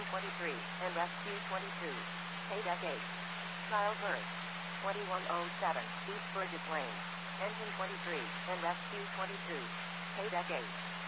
23 and Rescue 22. Paydeck 8. Childbirth. 2107 East Burgess Lane. Engine 23 and Rescue 22. Paydeck 8.